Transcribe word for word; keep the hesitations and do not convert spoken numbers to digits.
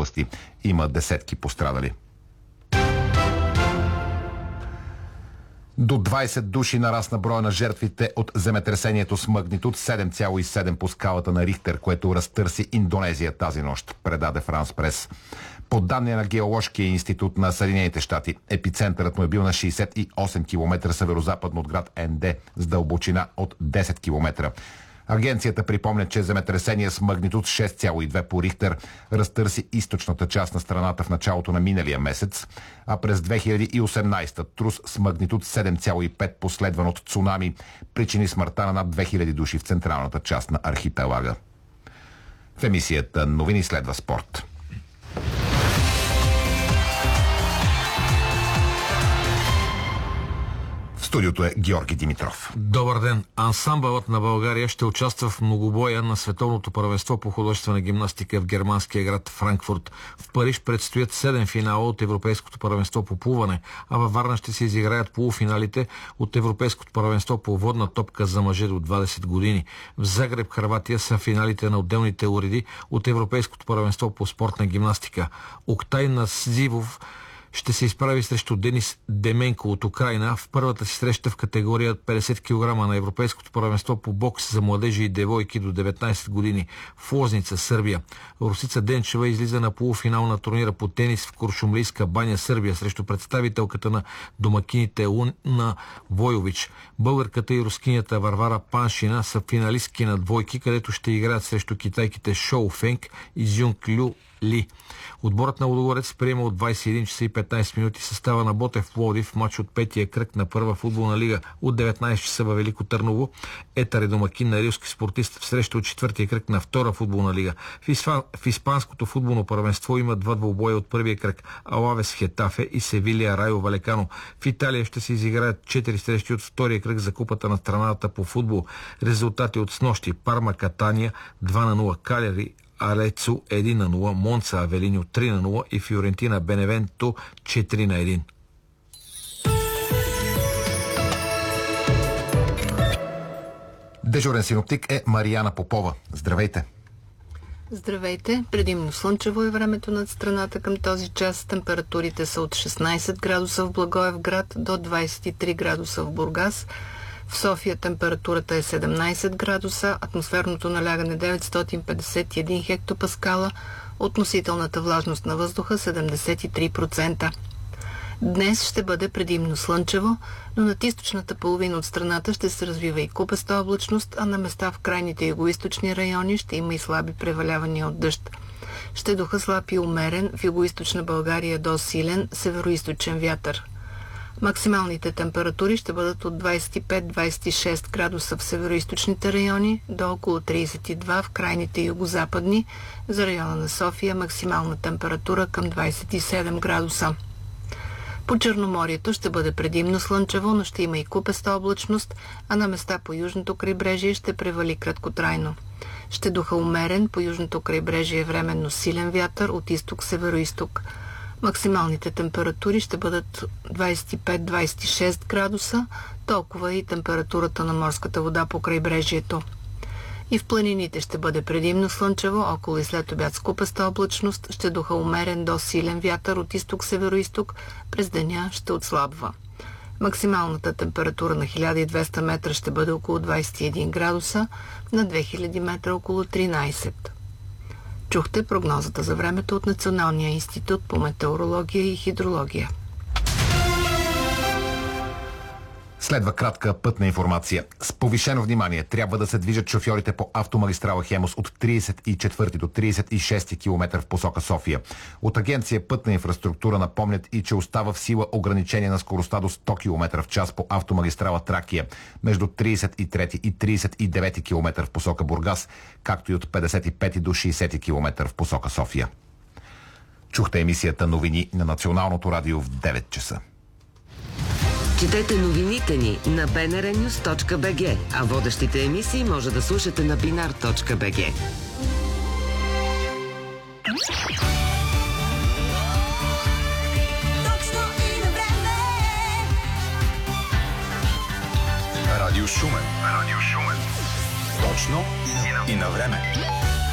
области. Има десетки пострадали. До двайсет души нарасна броя на жертвите от земетресението с магнитуд седем цяло и седем по скалата на Рихтер, което разтърси Индонезия тази нощ, предаде Франс Прес. По данни на Геоложкия институт на Съединените щати, епицентърът му е бил на шейсет и осем километра северозападно от град Енде с дълбочина от десет километра. Агенцията припомня, че земетресение с магнитуд шест цяло и две по Рихтер разтърси източната част на страната в началото на миналия месец, а през две хиляди и осемнадесета трус с магнитуд седем цяло и пет, последван от цунами, причини смъртта на над две хиляди души в централната част на архипелага. В емисията новини следва спорт. Студиото е Георги Димитров. Добър ден! Ансамбълът на България ще участва в многобоя на Световното първенство по художествена гимнастика в германския град Франкфурт. В Париж предстоят седем финала от Европейското първенство по плуване, а във Варна ще се изиграят полуфиналите от Европейското първенство по водна топка за мъже до двадесет години. В Загреб, Хърватия, са финалите на отделните уреди от Европейското първенство по спортна гимнастика. Октай Насзивов ще се изправи срещу Денис Деменко от Украйна в първата си среща в категория петдесет килограма на Европейското първенство по бокс за младежи и девойки до деветнадесет години в Лозница, Сърбия. Русица Денчева излиза на полуфинал на турнира по тенис в Куршумлийска баня, Сърбия, срещу представителката на домакините Луна Войович. Българката и рускинята Варвара Паншина са финалистки на двойки, където ще играят срещу китайките Шоу Фенг и Зюнг Лю Ли. Отборът на Лудогорец приема от двадесет и един часа и петнадесет минути състава на Ботев Пловдив в матч от петия кръг на първа футболна лига. От деветнадесет часа във Велико Търново Етър е домакин на рилски спортист в среща от четвъртия кръг на втора футболна лига. В, Исфа... в Испанското футболно първенство има два двубоя от първия кръг – Алавес Хетафе и Севилия Райо Валекано. В Италия ще се изиграят четири срещи от втория кръг за купата на страната по футбол. Резултати от снощи: Парма Катания два на нула, Калери Арецо едно на нула, Монца Авелиньо три на нула и Фиорентина Беневенто четири на едно. Дежурен синоптик е Марияна Попова. Здравейте! Здравейте! Предимно слънчево е времето над страната към този час. Температурите са от шестнадесет градуса в Благоевград до двадесет и три градуса в Бургас. В София температурата е седемнадесет градуса, атмосферното налягане деветстотин петдесет и един хектопаскала, относителната влажност на въздуха седемдесет и три процента. Днес ще бъде предимно слънчево, но над източната половина от страната ще се развива и купеста облачност, а на места в крайните югоизточни райони ще има и слаби превалявания от дъжд. Ще духа слаб и умерен, в югоизточна България до силен североизточен вятър. Максималните температури ще бъдат от двадесет и пет до двадесет и шест градуса в североизточните райони до около тридесет и два в крайните югозападни. За района на София максимална температура към двадесет и седем градуса. По Черноморието ще бъде предимно слънчево, но ще има и купеста облачност, а на места по южното крайбрежие ще превали краткотрайно. Ще духа умерен, по южното крайбрежие временно силен вятър от изток-североизток. Максималните температури ще бъдат двадесет и пет до двадесет и шест градуса, толкова и температурата на морската вода по крайбрежието. И в планините ще бъде предимно слънчево, около и след обяд с купеста облачност, ще духа умерен до силен вятър от изток-североизток, през деня ще отслабва. Максималната температура на хиляда и двеста метра ще бъде около двадесет и един градуса, на две хиляди метра около тринадесет. Чухте прогнозата за времето от Националния институт по метеорология и хидрология. Следва кратка пътна информация. С повишено внимание трябва да се движат шофьорите по автомагистрала Хемус от тридесет и четвърти до тридесет и шести километър в посока София. От агенция Пътна инфраструктура напомнят и че остава в сила ограничение на скоростта до сто километра в час по автомагистрала Тракия между тридесет и трети и тридесет и девети километър в посока Бургас, както и от петдесет и пети до шейсети километър в посока София. Чухте емисията новини на Националното радио в девет часа. Четете новините ни на би ен ар нюс точка би джи, а водещите емисии може да слушате на бинар точка би джи. Радио Шумен. Радио Шумен. Точно и на време.